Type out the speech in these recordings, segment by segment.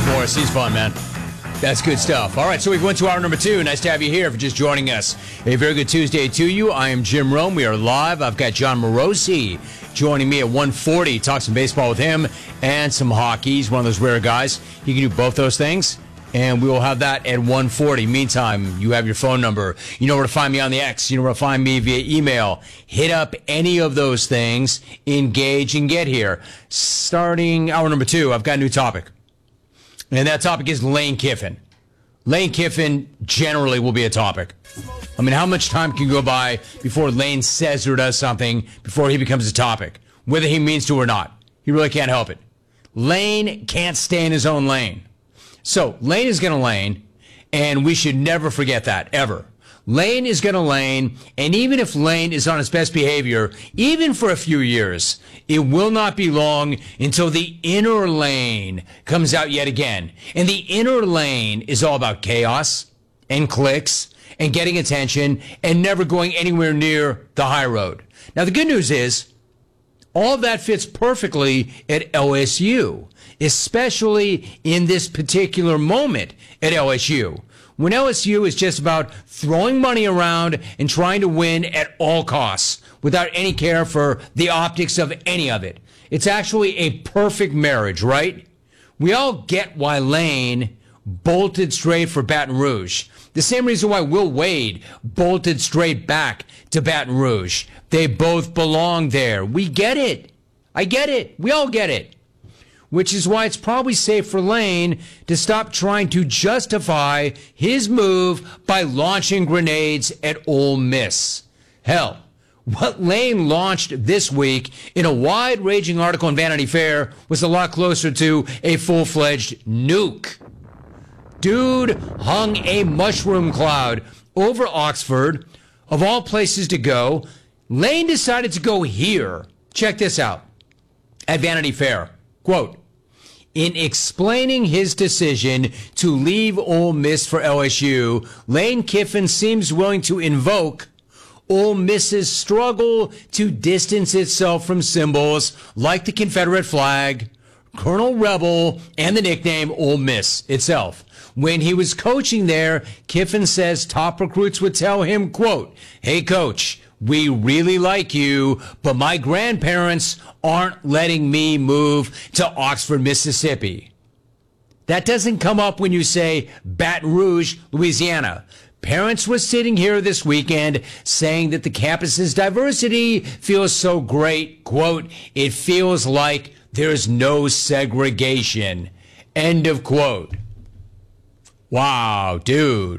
Morris. He's fun, man. That's good stuff. All right, so we've went to hour number 2. Nice to have you here for just joining us. A very good Tuesday to you. I am Jim Rome. We are live. I've got John Morosi joining me at 1:40. Talk some baseball with him and some hockey. He's one of those rare guys. He can do both those things, and we will have that at 1:40. Meantime, you have your phone number. You know where to find me on the X. You know where to find me via email. Hit up any of those things. Engage and get here. Starting hour number 2, I've got a new topic. And that topic is Lane Kiffin. Lane Kiffin generally will be a topic. I mean, how much time can go by before Lane says or does something before he becomes a topic, whether he means to or not? He really can't help it. Lane can't stay in his own lane. So Lane is going to lane, and we should never forget that, ever. Lane is going to lane, and even if Lane is on his best behavior, even for a few years, it will not be long until the inner lane comes out yet again. And the inner lane is all about chaos and clicks and getting attention and never going anywhere near the high road. Now, the good news is all of that fits perfectly at LSU, especially in this particular moment at LSU. When LSU is just about throwing money around and trying to win at all costs without any care for the optics of any of it. It's actually a perfect marriage, right? We all get why Lane bolted straight for Baton Rouge. The same reason why Will Wade bolted straight back to Baton Rouge. They both belong there. We get it. I get it. We all get it. Which is why it's probably safe for Lane to stop trying to justify his move by launching grenades at Ole Miss. Hell, what Lane launched this week in a wide-ranging article in Vanity Fair was a lot closer to a full-fledged nuke. Dude hung a mushroom cloud over Oxford. Of all places to go, Lane decided to go here. Check this out. At Vanity Fair. Quote, in explaining his decision to leave Ole Miss for LSU, Lane Kiffin seems willing to invoke Ole Miss's struggle to distance itself from symbols like the Confederate flag, Colonel Rebel, and the nickname Ole Miss itself. When he was coaching there, Kiffin says top recruits would tell him, quote, hey, coach, we really like you, but my grandparents aren't letting me move to Oxford, Mississippi. That doesn't come up when you say Baton Rouge, Louisiana. Parents were sitting here this weekend saying that the campus's diversity feels so great, quote, it feels like there's no segregation, end of quote. Wow, dude.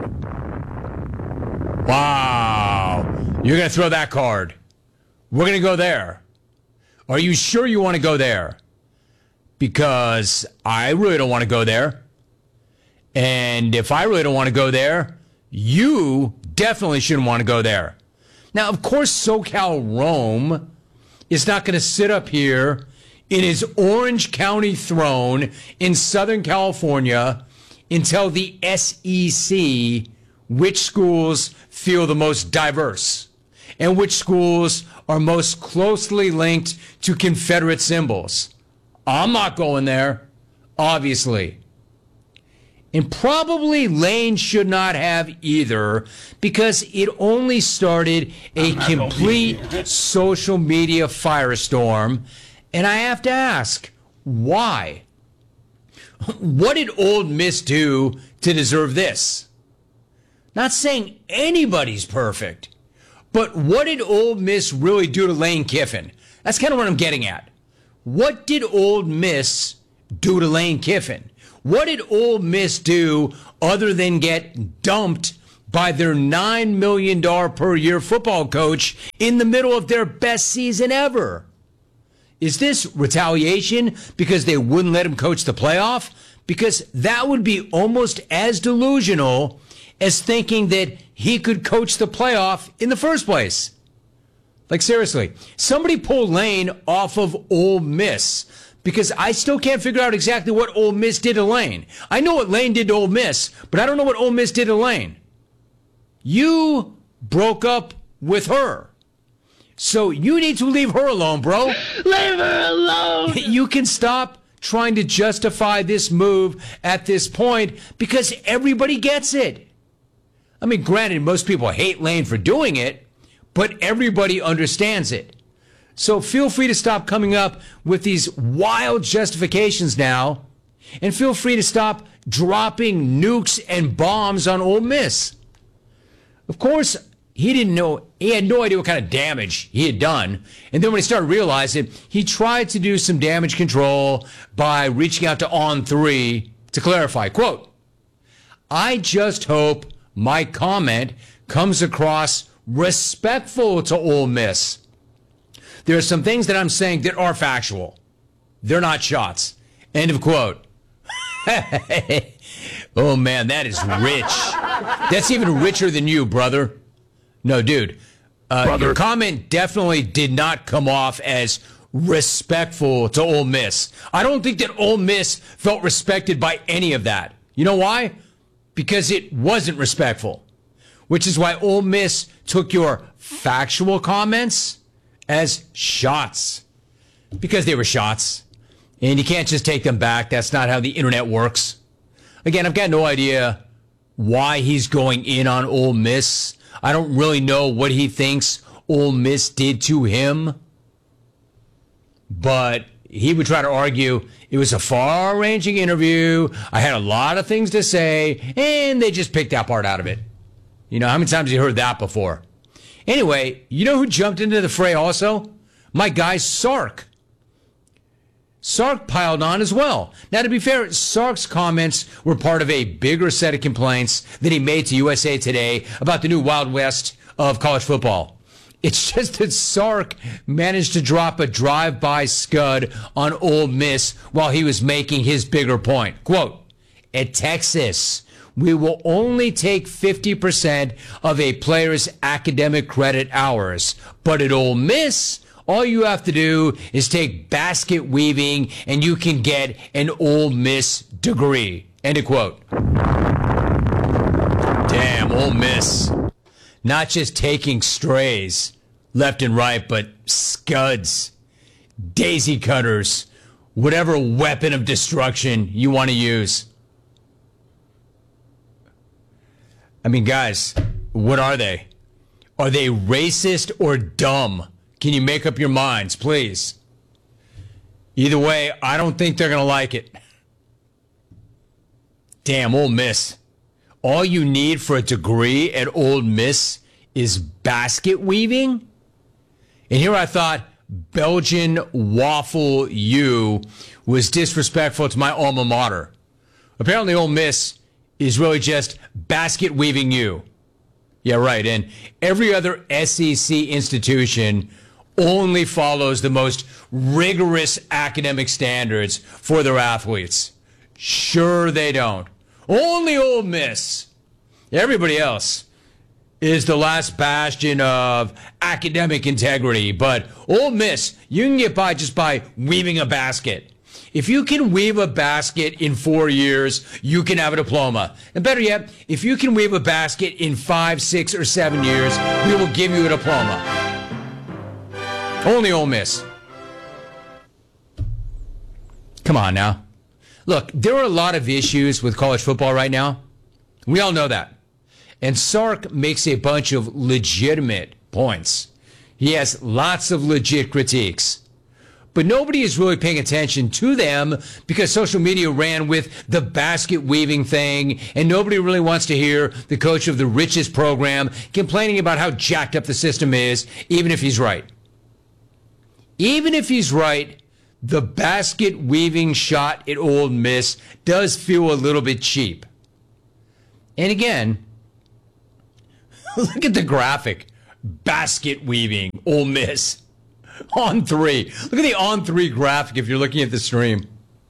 Wow. You're going to throw that card. We're going to go there. Are you sure you want to go there? Because I really don't want to go there. And if I really don't want to go there, you definitely shouldn't want to go there. Now, of course, SoCal Rome is not going to sit up here in his Orange County throne in Southern California and tell the SEC which schools feel the most diverse and which schools are most closely linked to Confederate symbols. I'm not going there, obviously. And probably Lane should not have either, because it only started a complete social media firestorm. And I have to ask, why? What did Ole Miss do to deserve this? Not saying anybody's perfect, but what did Ole Miss really do to Lane Kiffin? That's kind of what I'm getting at. What did Ole Miss do to Lane Kiffin? What did Ole Miss do other than get dumped by their $9 million per year football coach in the middle of their best season ever? Is this retaliation because they wouldn't let him coach the playoff? Because that would be almost as delusional as thinking that he could coach the playoff in the first place. Like, seriously, somebody pull Lane off of Ole Miss, because I still can't figure out exactly what Ole Miss did to Lane. I know what Lane did to Ole Miss, but I don't know what Ole Miss did to Lane. You broke up with her. So you need to leave her alone, bro. Leave her alone! You can stop trying to justify this move at this point because everybody gets it. I mean, granted, most people hate Lane for doing it, but everybody understands it. So feel free to stop coming up with these wild justifications now, and feel free to stop dropping nukes and bombs on Ole Miss. Of course, he had no idea what kind of damage he had done. And then when he started realizing, he tried to do some damage control by reaching out to On3 to clarify, quote, "I just hope my comment comes across respectful to Ole Miss. There are some things that I'm saying that are factual. They're not shots." End of quote. Oh, man, that is rich. That's even richer than you, brother. No, dude. Your comment definitely did not come off as respectful to Ole Miss. I don't think that Ole Miss felt respected by any of that. You know why? Because it wasn't respectful. Which is why Ole Miss took your factual comments as shots. Because they were shots. And you can't just take them back. That's not how the internet works. Again, I've got no idea why he's going in on Ole Miss. I don't really know what he thinks Ole Miss did to him. But he would try to argue it was a far-ranging interview. I had a lot of things to say, and they just picked that part out of it. You know, how many times have you heard that before? Anyway, you know who jumped into the fray also? My guy Sark. Sark piled on as well. Now, to be fair, Sark's comments were part of a bigger set of complaints that he made to USA Today about the new Wild West of college football. It's just that Sark managed to drop a drive-by scud on Ole Miss while he was making his bigger point. Quote, "At Texas, we will only take 50% of a player's academic credit hours. But at Ole Miss, all you have to do is take basket weaving and you can get an Ole Miss degree." End of quote. Damn, Ole Miss. Not just taking strays left and right, but scuds, daisy cutters, whatever weapon of destruction you want to use. I mean, guys, what are they? Are they racist or dumb? Can you make up your minds, please? Either way, I don't think they're going to like it. Damn, Ole Miss. All you need for a degree at Ole Miss is basket weaving? And here I thought Belgian Waffle U was disrespectful to my alma mater. Apparently Ole Miss is really just basket weaving you. Yeah, right. And every other SEC institution only follows the most rigorous academic standards for their athletes. Sure they don't. Only Ole Miss. Everybody else is the last bastion of academic integrity. But Ole Miss, you can get by just by weaving a basket. If you can weave a basket in 4 years, you can have a diploma. And better yet, if you can weave a basket in 5, 6, or 7 years, we will give you a diploma. Only Ole Miss. Come on now. Look, there are a lot of issues with college football right now. We all know that. And Sark makes a bunch of legitimate points. He has lots of legit critiques. But nobody is really paying attention to them because social media ran with the basket weaving thing, and nobody really wants to hear the coach of the richest program complaining about how jacked up the system is, even if he's right. Even if he's right, the basket weaving shot at Ole Miss does feel a little bit cheap. And again, look at the graphic. Basket weaving, Ole Miss. On3. Look at the On3 graphic if you're looking at the stream.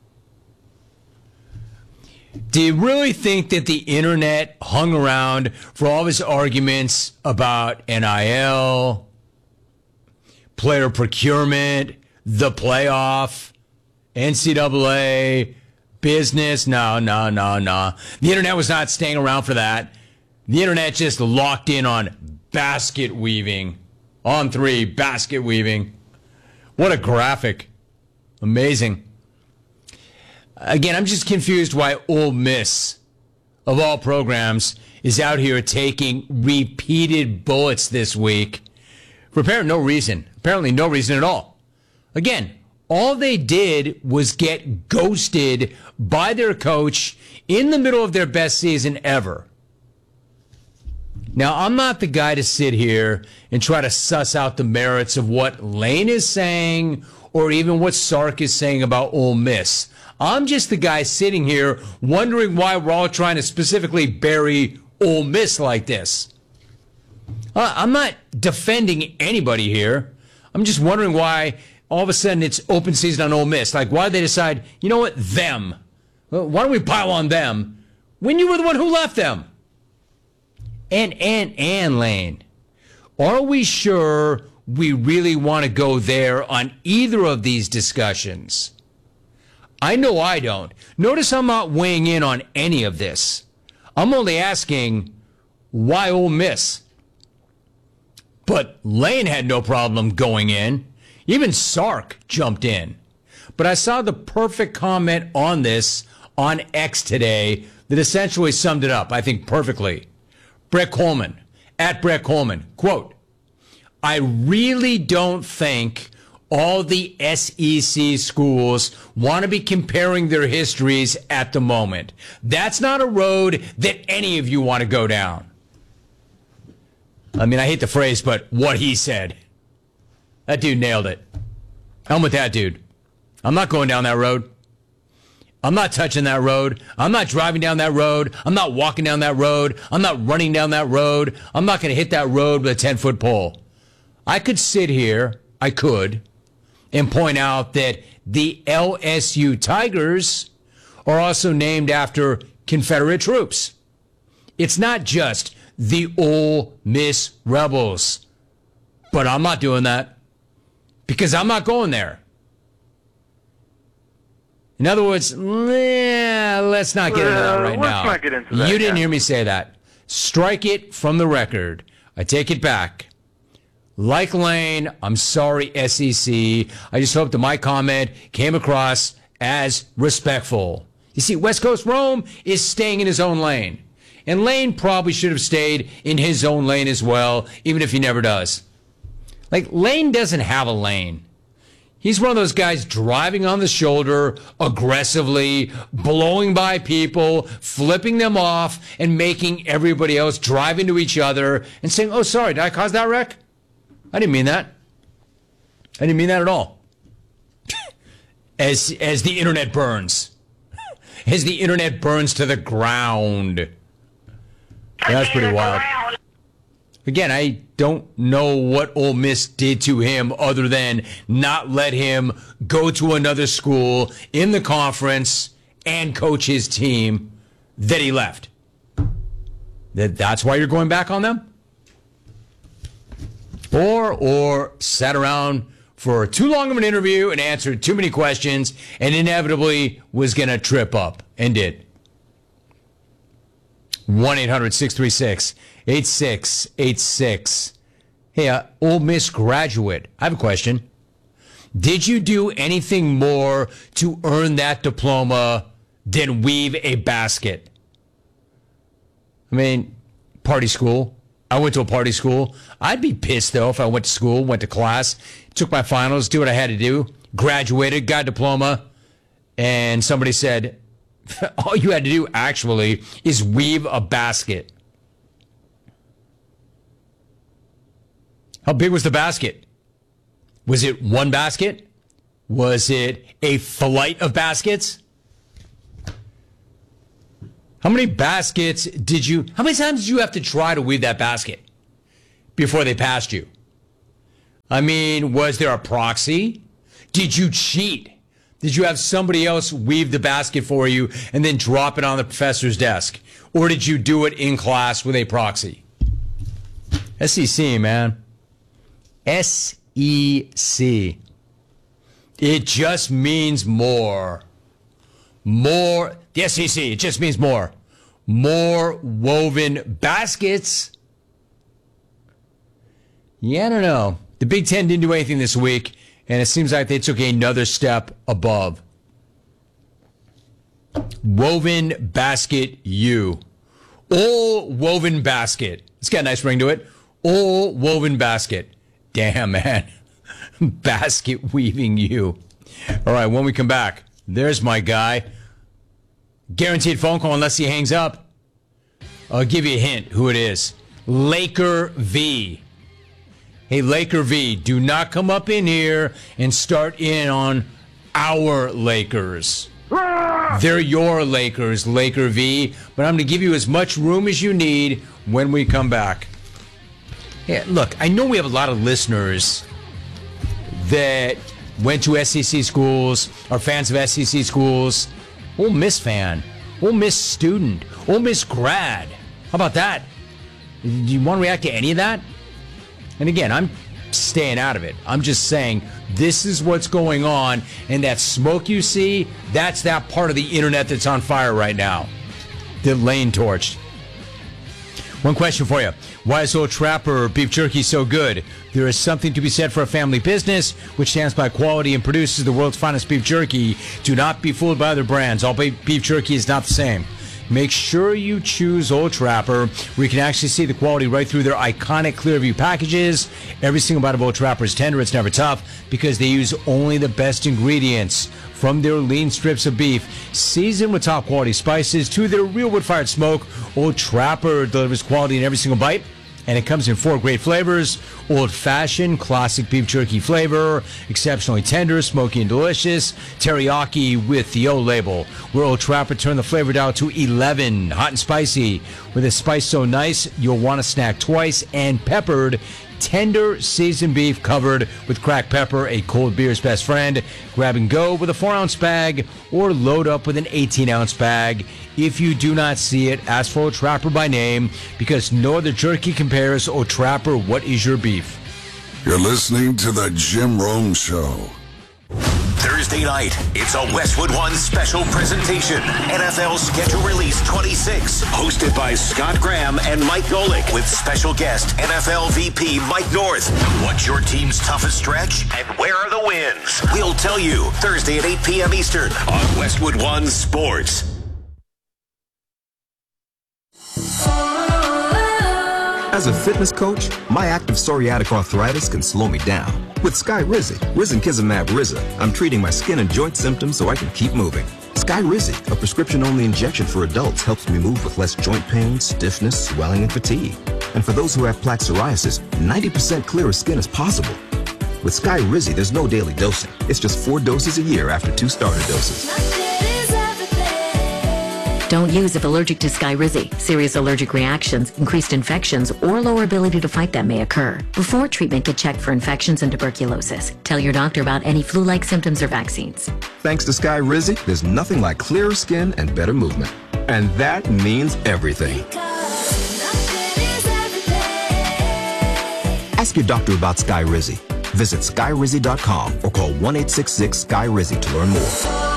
Do you really think that the internet hung around for all of his arguments about NIL, player procurement, the playoff, NCAA, business? No. The internet was not staying around for that. The internet just locked in on basket weaving. On3, basket weaving. What a graphic. Amazing. Again, I'm just confused why Ole Miss, of all programs, is out here taking repeated bullets this week for apparently no reason. Apparently no reason at all. Again, all they did was get ghosted by their coach in the middle of their best season ever. Now, I'm not the guy to sit here and try to suss out the merits of what Lane is saying or even what Sark is saying about Ole Miss. I'm just the guy sitting here wondering why we're all trying to specifically bury Ole Miss like this. I'm not defending anybody here. I'm just wondering why all of a sudden it's open season on Ole Miss. Like, why did they decide, you know what, them? Well, why don't we pile on them when you were the one who left them? And Lane, are we sure we really want to go there on either of these discussions? I know I don't. Notice I'm not weighing in on any of this. I'm only asking, why Ole Miss? But Lane had no problem going in. Even Sark jumped in. But I saw the perfect comment on this on X today that essentially summed it up, I think, perfectly. Brett Coleman, at Brett Coleman, quote, I really don't think all the SEC schools want to be comparing their histories at the moment. That's not a road that any of you want to go down. I mean, I hate the phrase, but what he said. That dude nailed it. I'm with that dude. I'm not going down that road. I'm not touching that road. I'm not driving down that road. I'm not walking down that road. I'm not running down that road. I'm not going to hit that road with a 10-foot pole. I could sit here, and point out that the LSU Tigers are also named after Confederate troops. It's not just the Ole Miss Rebels. But I'm not doing that because I'm not going there. In other words, let's not get into that right now. Let's not get into that. You didn't hear me say that. Strike it from the record. I take it back. Like Lane, I'm sorry, SEC. I just hope that my comment came across as respectful. You see, West Coast Rome is staying in his own lane. And Lane probably should have stayed in his own lane as well, even if he never does. Like, Lane doesn't have a lane. He's one of those guys driving on the shoulder aggressively, blowing by people, flipping them off, and making everybody else drive into each other and saying, oh, sorry, did I cause that wreck? I didn't mean that. I didn't mean that at all. As the internet burns. As the internet burns to the ground. That's pretty wild. Again, I don't know what Ole Miss did to him other than not let him go to another school in the conference and coach his team that he left. That's why you're going back on them? Or sat around for too long of an interview and answered too many questions and inevitably was going to trip up and did. 1-800-636-8686. Hey, Ole Miss graduate, I have a question. Did you do anything more to earn that diploma than weave a basket? I mean, party school. I went to a party school. I'd be pissed, though, if I went to school, went to class, took my finals, did what I had to do, graduated, got a diploma, and somebody said, all you had to do, actually, is weave a basket. How big was the basket? Was it one basket? Was it a flight of baskets? How many baskets how many times did you have to try to weave that basket before they passed you? I mean, was there a proxy? Did you cheat? Did you have somebody else weave the basket for you and then drop it on the professor's desk? Or did you do it in class with a proxy? SEC, man. SEC. It just means more. More. The SEC, it just means more. More woven baskets. Yeah, I don't know. The Big Ten didn't do anything this week, and it seems like they took another step above. Woven Basket U. All woven basket. It's got a nice ring to it. All woven basket. Damn, man. Basket weaving you. All right, when we come back, there's my guy. Guaranteed phone call unless he hangs up. I'll give you a hint who it is. Laker V. Hey, Laker V, do not come up in here and start in on our Lakers. They're your Lakers, Laker V, but I'm going to give you as much room as you need when we come back. Yeah, look, I know we have a lot of listeners that went to SEC schools, are fans of SEC schools. Ole Miss fan, Ole Miss student, Ole Miss grad. How about that? Do you want to react to any of that? And again, I'm staying out of it. I'm just saying this is what's going on, and that smoke you see, that's that part of the internet that's on fire right now. The lane torched. One question for you. Why is Old Trapper beef jerky so good? There is something to be said for a family business which stands by quality and produces the world's finest beef jerky. Do not be fooled by other brands. All beef jerky is not the same. Make sure you choose Old Trapper, where you can actually see the quality right through their iconic Clearview packages. Every single bite of Old Trapper is tender. It's never tough because they use only the best ingredients from their lean strips of beef, seasoned with top quality spices to their real wood-fired smoke. Old Trapper delivers quality in every single bite. And it comes in 4 great flavors: old-fashioned, classic beef jerky flavor, exceptionally tender, smoky and delicious, teriyaki with the O label, where Old Trapper turned the flavor dial to 11, hot and spicy, with a spice so nice you'll want to snack twice, and peppered, tender seasoned beef covered with cracked pepper, a cold beer's best friend. Grab and go with a 4-ounce bag or load up with an 18-ounce bag. If you do not see it, ask for Old Trapper by name, because no other jerky compares. Old Trapper, what is your beef? You're listening to The Jim Rome Show. Thursday night, it's a Westwood One special presentation. NFL Schedule Release 26, hosted by Scott Graham and Mike Golick, with special guest NFL VP Mike North. What's your team's toughest stretch, and where are the wins? We'll tell you Thursday at 8 p.m. Eastern on Westwood One Sports. As a fitness coach, my active psoriatic arthritis can slow me down. With Skyrizi, risankizumab Riza, I'm treating my skin and joint symptoms so I can keep moving. Skyrizi, a prescription-only injection for adults, helps me move with less joint pain, stiffness, swelling, and fatigue. And for those who have plaque psoriasis, 90% clearer skin is possible. With Skyrizi, there's no daily dosing. It's just 4 doses a year after 2 starter doses. Don't use if allergic to Skyrizi. Serious allergic reactions, increased infections, or lower ability to fight them may occur. Before treatment, get checked for infections and tuberculosis. Tell your doctor about any flu-like symptoms or vaccines. Thanks to Skyrizi, there's nothing like clearer skin and better movement. And that means everything. Ask your doctor about Skyrizi. Visit Skyrizi.com or call 1-866-SKY-RIZI to learn more.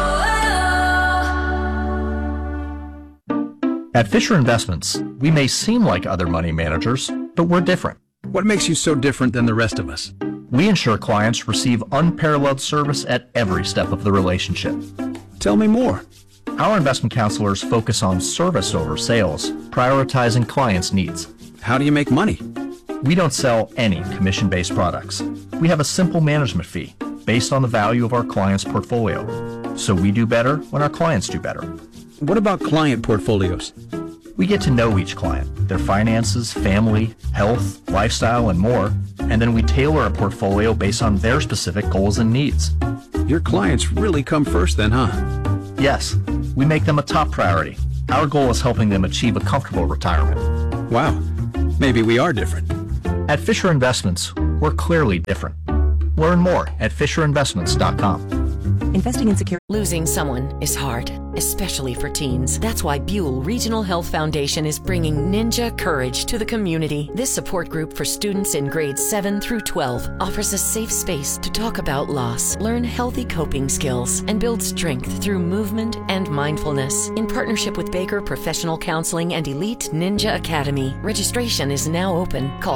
At Fisher Investments, we may seem like other money managers, but we're different. What makes you so different than the rest of us? We ensure clients receive unparalleled service at every step of the relationship. Tell me more. Our investment counselors focus on service over sales, prioritizing clients' needs. How do you make money? We don't sell any commission-based products. We have a simple management fee based on the value of our client's portfolio. So we do better when our clients do better. What about client portfolios? We get to know each client, their finances, family, health, lifestyle, and more, and then we tailor a portfolio based on their specific goals and needs. Your clients really come first then, huh? Yes, we make them a top priority. Our goal is helping them achieve a comfortable retirement. Wow, maybe we are different. At Fisher Investments, we're clearly different. Learn more at FisherInvestments.com. Investing in security. Losing someone is hard, especially for teens. That's why Buell Regional Health Foundation is bringing Ninja Courage to the community. This support group for students in grades 7 through 12 offers a safe space to talk about loss, learn healthy coping skills, and build strength through movement and mindfulness. In partnership with Baker Professional Counseling and Elite Ninja Academy, registration is now open. Call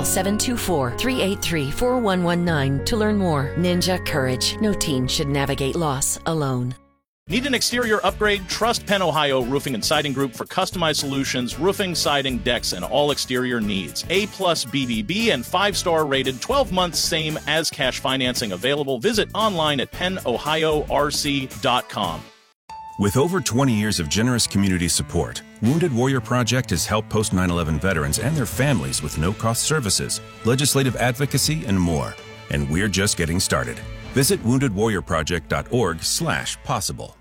724-383-4119 to learn more. Ninja Courage. No teen should navigate loss alone. Need an exterior upgrade? Trust Penn Ohio Roofing and Siding Group for customized solutions, roofing, siding, decks, and all exterior needs. A+ BBB and 5-star rated, 12 months same as cash financing available. Visit online at pennohiorc.com. With over 20 years of generous community support, Wounded Warrior Project has helped post 9/11 veterans and their families with no-cost services, legislative advocacy, and more. And we're just getting started. Visit woundedwarriorproject.org/possible.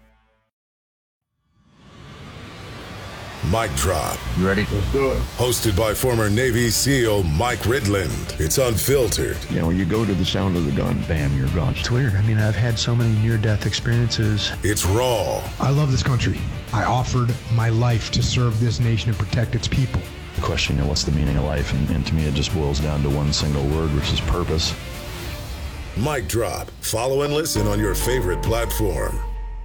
Mic Drop. You ready? Let's do it. Hosted by former Navy SEAL Mike Ridland. It's unfiltered. You know, when you go to the sound of the gun, bam, you're gone. It's weird. I mean, I've had so many near-death experiences. It's raw. I love this country. I offered my life to serve this nation and protect its people. The question, you know, what's the meaning of life? And to me, it just boils down to one single word, which is purpose. Mic Drop. Follow and listen on your favorite platform.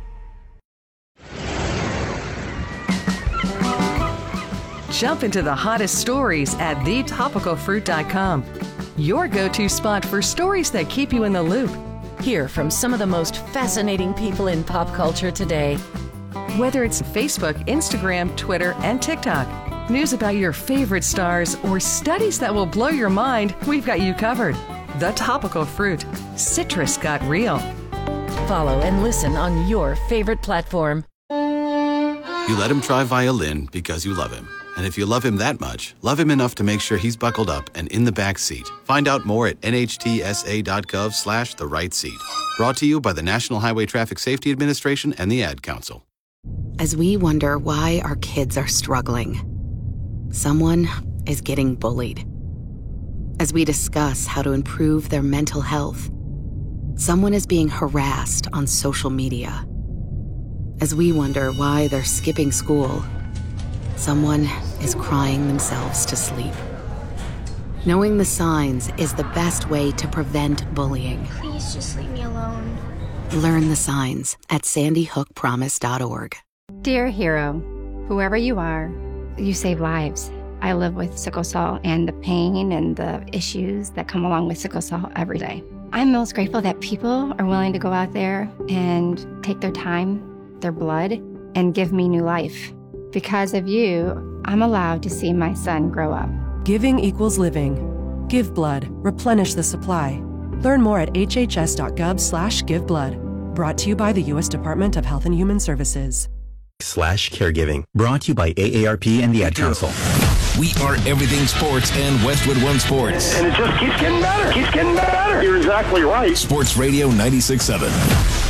Jump into the hottest stories at thetopicalfruit.com. Your go-to spot for stories that keep you in the loop. Hear from some of the most fascinating people in pop culture today. Whether it's Facebook, Instagram, Twitter, and TikTok, news about your favorite stars, or studies that will blow your mind, we've got you covered. The Topical Fruit. Citrus got real. Follow and listen on your favorite platform. You let him try violin because you love him. And if you love him that much, love him enough to make sure he's buckled up and in the back seat. Find out more at nhtsa.gov/the-right-seat. Brought to you by the National Highway Traffic Safety Administration and the Ad Council. As we wonder why our kids are struggling, someone is getting bullied. As we discuss how to improve their mental health, someone is being harassed on social media. As we wonder why they're skipping school, someone is crying themselves to sleep. Knowing the signs is the best way to prevent bullying. Please just leave me alone. Learn the signs at sandyhookpromise.org. Dear hero, whoever you are, you save lives. I live with sickle cell and the pain and the issues that come along with sickle cell every day. I'm most grateful that people are willing to go out there and take their time, their blood, and give me new life. Because of you, I'm allowed to see my son grow up. Giving equals living. Give blood. Replenish the supply. Learn more at hhs.gov/giveblood. Brought to you by the U.S. Department of Health and Human Services. /caregiving. Brought to you by AARP and the Ad Council. We are everything sports and Westwood One Sports. And it just keeps getting better, You're exactly right. Sports Radio 96.7.